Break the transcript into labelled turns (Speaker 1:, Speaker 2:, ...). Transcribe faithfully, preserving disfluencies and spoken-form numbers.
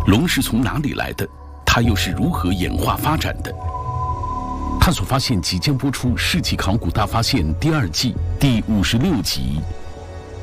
Speaker 1: 龙是从哪里来的？它又是如何演化发展的？探索发现即将播出《世纪考古大发现》第二季第五十六集。